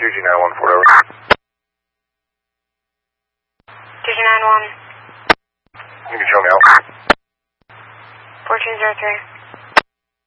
QG91 Fort over. QG91. You can show me out. 4203.